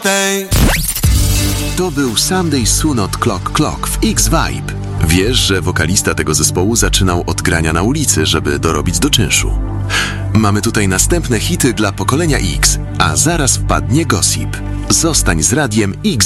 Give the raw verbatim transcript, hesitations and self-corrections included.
To był Sunday Sunot Clock Clock w X-Vibe. Wiesz, że wokalista tego zespołu zaczynał od grania na ulicy, żeby dorobić do czynszu. Mamy tutaj następne hity dla pokolenia X, a zaraz wpadnie gossip. Zostań z radiem X.